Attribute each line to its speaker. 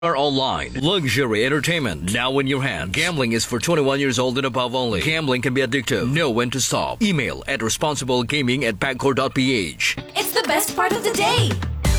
Speaker 1: are online. Luxury entertainment now in your hand. Gambling is for 21 years old and above only. Gambling can be addictive. Know when to stop. Email at responsiblegaming@pagcor.ph.
Speaker 2: It's the best part of the day.